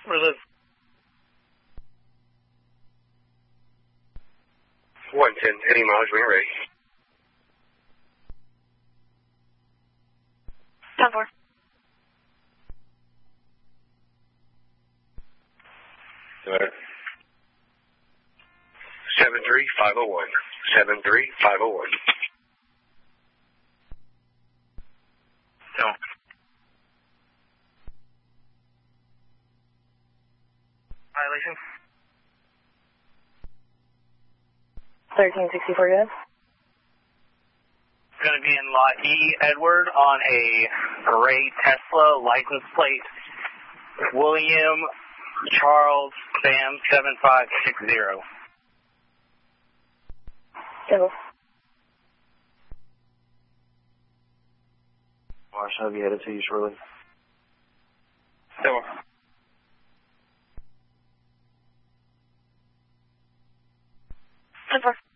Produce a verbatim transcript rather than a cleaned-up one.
Where's this? one ten, heading mileage, wing ready. ten four. seven three five oh one. seven three five oh one. No. Violation? thirteen sixty-four, good. Going to be in lot E, Edward, on a gray Tesla, license plate, William Charles Sam seven five six zero. Go. Marsh, I'll be headed to you shortly. So, ten four.